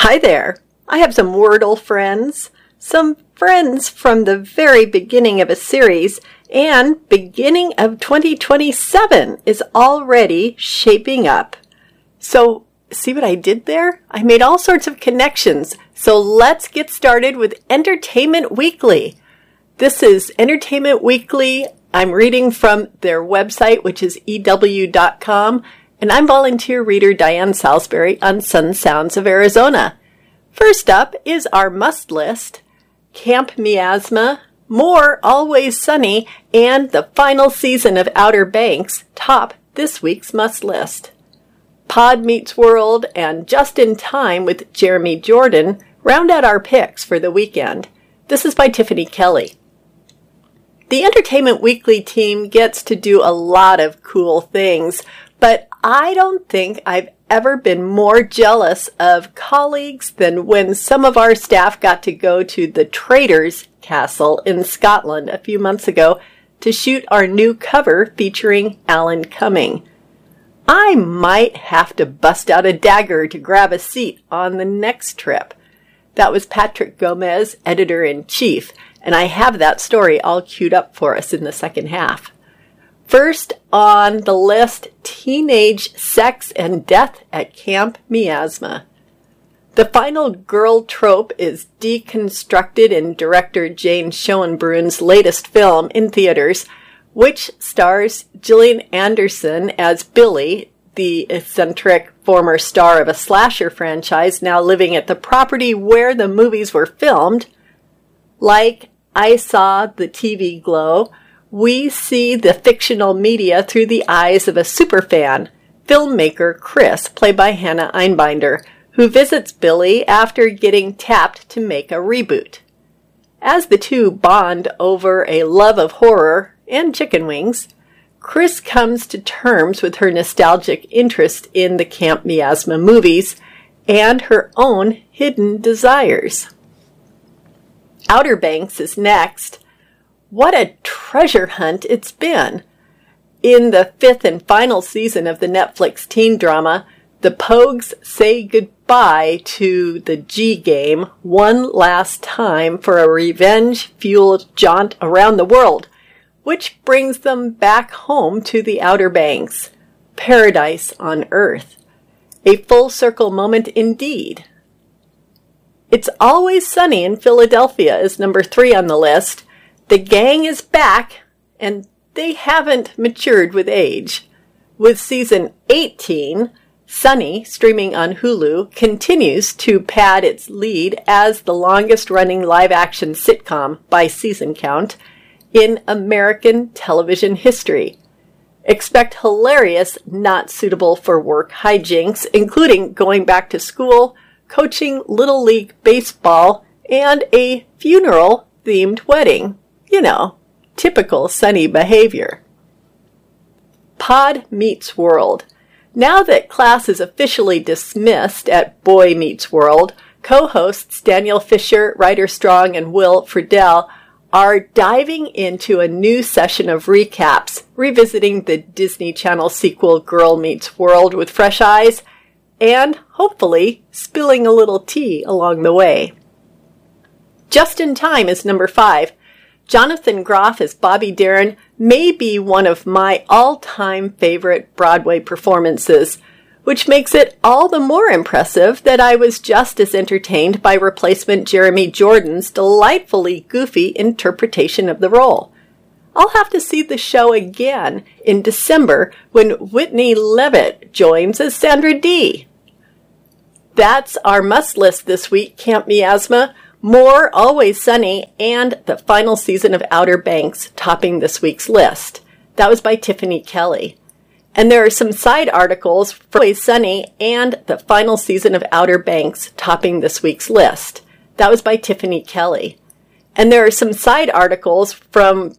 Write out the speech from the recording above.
Hi there. I have some Wordle friends, some friends from the very beginning of a series, and beginning of 2027 is already shaping up. So, see what I did there? I made all sorts of connections. So let's get started with Entertainment Weekly. This is Entertainment Weekly. I'm reading from their website, which is EW.com. And I'm volunteer reader Diane Salisbury on Sun Sounds of Arizona. First up is our must list, Camp Miasma, More Always Sunny, and the final season of Outer Banks top this week's must list. Pod Meets World and Just in Time with Jeremy Jordan round out our picks for the weekend. This is by Tiffany Kelly. The Entertainment Weekly team gets to do a lot of cool things, but I don't think I've ever been more jealous of colleagues than when some of our staff got to go to the Traitors Castle in Scotland a few months ago to shoot our new cover featuring Alan Cumming. I might have to bust out a dagger to grab a seat on the next trip. That was Patrick Gomez, editor-in-chief, and I have that story all queued up for us in the second half. First on the list, Teenage Sex and Death at Camp Miasma. The final girl trope is deconstructed in director Jane Schoenbrun's latest film in theaters, which stars Gillian Anderson as Billy, the eccentric former star of a slasher franchise now living at the property where the movies were filmed. Like I Saw the TV Glow, we see the fictional media through the eyes of a superfan, filmmaker Chris, played by Hannah Einbinder, who visits Billy after getting tapped to make a reboot. As the two bond over a love of horror and chicken wings, Chris comes to terms with her nostalgic interest in the Camp Miasma movies and her own hidden desires. Outer Banks is next. What a treasure hunt it's been! In the fifth and final season of the Netflix teen drama, the Pogues say goodbye to the G-Game one last time for a revenge-fueled jaunt around the world, which brings them back home to the Outer Banks, paradise on Earth. A full-circle moment indeed. It's Always Sunny in Philadelphia is number 3 on the list. The gang is back, and they haven't matured with age. With season 18, Sunny, streaming on Hulu, continues to pad its lead as the longest-running live-action sitcom by season count in American television history. Expect hilarious, not suitable for work hijinks, including going back to school, coaching Little League baseball, and a funeral-themed wedding. You know, typical Sunny behavior. Pod Meets World. Now that class is officially dismissed at Boy Meets World, co-hosts Daniel Fisher, Ryder Strong, and Will Friedle are diving into a new session of recaps, revisiting the Disney Channel sequel Girl Meets World with fresh eyes, and hopefully spilling a little tea along the way. Just in Time is number 5. Jonathan Groff as Bobby Darin may be one of my all-time favorite Broadway performances, which makes it all the more impressive that I was just as entertained by replacement Jeremy Jordan's delightfully goofy interpretation of the role. I'll have to see the show again in December when Whitney Levitt joins as Sandra Dee. That's our must list this week, Camp Miasma, More Always Sunny, and the final season of Outer Banks topping this week's list. That was by Tiffany Kelly. And there are some side articles for Always Sunny and the final season of Outer Banks topping this week's list. That was by Tiffany Kelly. And there are some side articles from